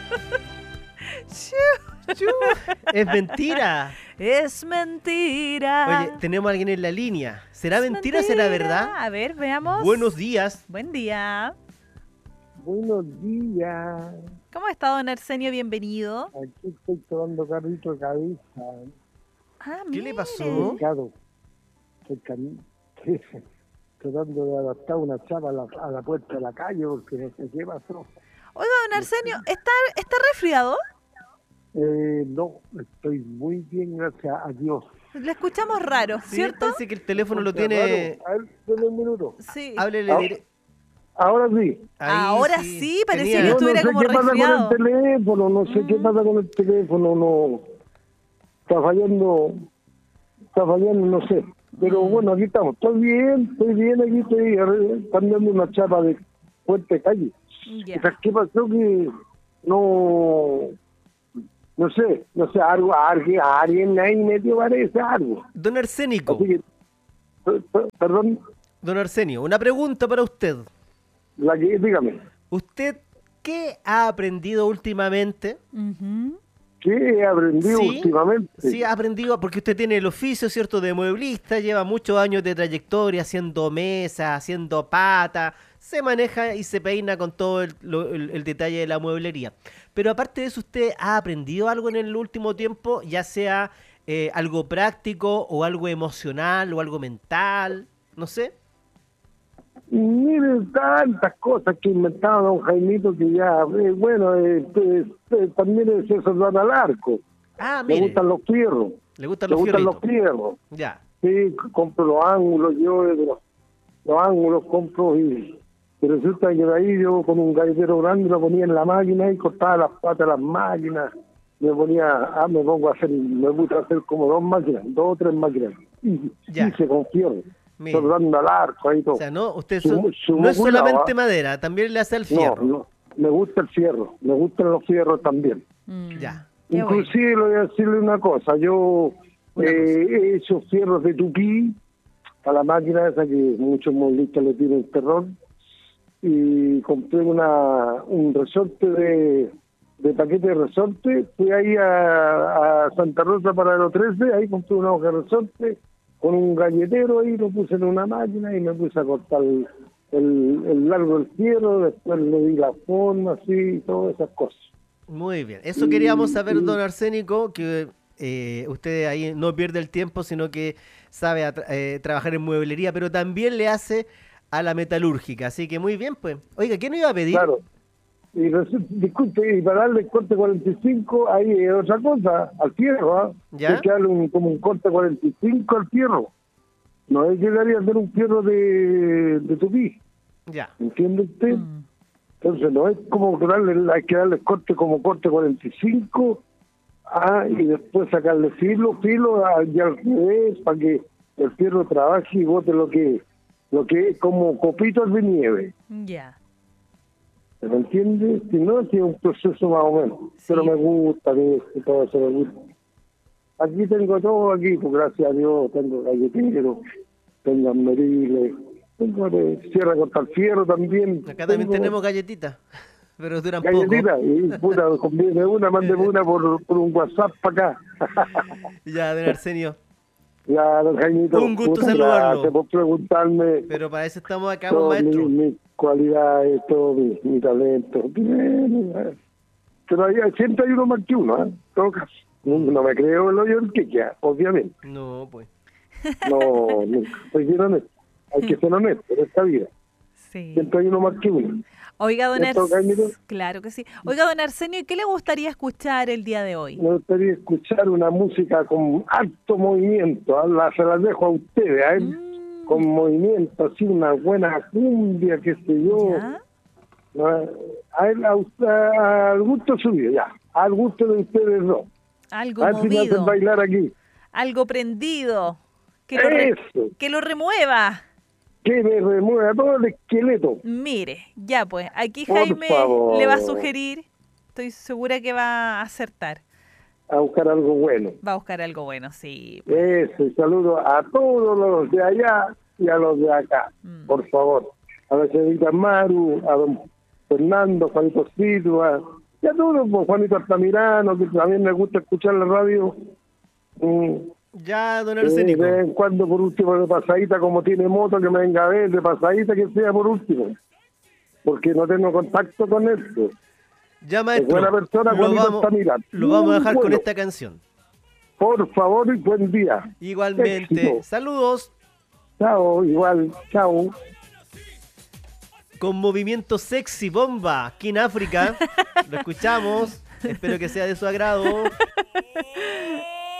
Chu, es mentira. Es mentira. Oye, tenemos a alguien en la línea. ¿Será Es mentira o será verdad? A ver, veamos. Buenos días. Buen día. Buenos días. ¿Cómo está, don Arsenio? Bienvenido. Aquí estoy tomando carrito de cabeza. Ah, ¿Qué le mire. pasó? Pecado. Estoy tratando de adaptar una chapa a la puerta de la calle porque no sé qué pasó. Oiga, don Arsenio, ¿está resfriado? No, estoy muy bien, gracias a Dios. Le escuchamos raro, Sí, ¿cierto? parece que el teléfono lo Qué tiene. raro. A ver, denme un minuto. Sí. Háblele Ah, directo. Ahora sí. Ahora sí, parecía Tenía- que No, estuviera no sé como qué pasa resfriado. con el teléfono, no sé qué pasa con el teléfono, no. Está fallando, no sé. Pero bueno, aquí estamos. Estoy bien, aquí estoy cambiando una chapa de puente calle. Ya. O sea, ¿qué pasó? Que no sé, alguien ahí metió parece algo. Don Arsénico, Así que, perdón, don Arsenio, una pregunta para usted. dígame, ¿Usted qué ha aprendido últimamente? Ujú. ¿qué he aprendido Sí, últimamente? Sí, ha aprendido, porque usted tiene el oficio, ¿cierto?, de mueblista, lleva muchos años de trayectoria haciendo mesas, haciendo pata, se maneja y se peina con todo el detalle de la mueblería. Pero aparte de eso, ¿usted ha aprendido algo en el último tiempo, ya sea algo práctico o algo emocional o algo mental? No sé. Mire, tantas cosas que inventaba don Jaimito que ya, también es eso dan al arco. Ah, Me mire, gustan los fierros, le gustan me los gustan los fierritos. fierros. Ya, Sí, compro los ángulos, los ángulos compro y resulta que de ahí yo con un galletero grande lo ponía en la máquina y cortaba las patas de las máquinas. Me gusta hacer como dos o tres máquinas. Y Ya. hice con fierro, mire. soldando al arco ahí todo. O sea, no, usted Su no es cuidado, solamente ¿ah? madera, también le hace el No, fierro. no, me gusta el fierro, me gustan los fierros también. Ya. Qué bueno. Inclusive le voy a decirle una cosa, yo Una he hecho fierros de tupí a la máquina esa que muchos modelistas le tienen terror y compré un resorte de paquete de resorte, fui ahí a Santa Rosa para los 13, ahí compré una hoja de resorte con un galletero ahí, lo puse en una máquina y me puse a cortar el largo del fierro, después le di la forma así, todas esas cosas. Muy bien. Eso queríamos saber, don Arsénico, que usted ahí no pierde el tiempo, sino que sabe trabajar en mueblería, pero también le hace a la metalúrgica. Así que muy bien, pues. Oiga, ¿qué nos iba a pedir? Claro. Y disculpe, y para darle el corte 45, ahí es otra cosa, al fierro, ¿ah? ¿Ya? Hay que darle como un corte 45 al fierro. No es que daría hacer un fierro de tupí, Ya. ¿entiende usted? Entonces no es como que hay que darle corte como corte 45, y después sacarle filo, y al revés, para que el fierro trabaje y bote lo que es como copitos de nieve. Ya. ¿Me entiendes? Si no, es un proceso más o menos. Sí. Pero me gusta que todo eso me gusta. Aquí tengo todo aquí, pues gracias a Dios, tengo galletero, tengo almeriles, tengo sierra cortar fierro también. Acá también tengo tenemos galletitas, pero duran galletita, poco. y puta, conviene una, mándeme una por un WhatsApp para acá. Ya, don Arsenio. Ya, don Jaimito. Un gusto muchas saludarlo. Gracias por preguntarme Pero para eso estamos acá, pues, todas maestro. mis cualidades, todo mi talento. Bien, pero siempre hay uno más que uno, ¿eh? En todo caso. No me creo el hoyo del que queda, obviamente. No, pues. No, nunca. Soy bien honesto. Hay que ser honesto en esta vida. Sí. Siempre hay uno más que uno. Oiga, don ¿Cierto, Jaimito? Claro que sí. Oiga, don Arsenio, ¿qué le gustaría escuchar el día de hoy? Me gustaría escuchar una música con alto movimiento. Se las dejo a ustedes, ¿eh? Con movimiento, así una buena cumbia, qué sé yo. ¿Ya? Al gusto suyo, ya. Al gusto de ustedes dos. Algo A ver si me hacen movido, bailar aquí. algo prendido, que Eso. que lo remueva. Que me remueva todo el esqueleto. Mire, ya pues, aquí Por Jaime favor. le va a sugerir, estoy segura que va a acertar. A buscar algo bueno. Va a buscar algo bueno, sí. Eso, y saludo a todos los de allá y a los de acá, por favor. A la señorita Maru, a don Fernando, Juanito Silva, Ya todos, pues, Juanito Altamirano, que también me gusta escuchar la radio. Ya, don De Arsénico. vez en cuando, por último, de pasadita, como tiene moto, que me venga a ver, de pasadita, que sea por último. Porque no tengo contacto con él, pues. Ya, Es maestro. buena persona, Juanito Altamirano. Lo vamos a Muy dejar con bueno. esta canción. Por favor y buen día. Igualmente. Éxito. Saludos. Chao, igual, chao. Con movimiento sexy bomba aquí en África. Lo escuchamos. Espero que sea de su agrado.